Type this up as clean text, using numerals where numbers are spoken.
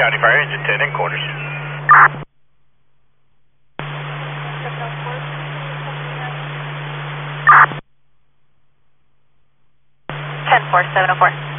County Fire Engine 10 in quarters. 10-4, 704.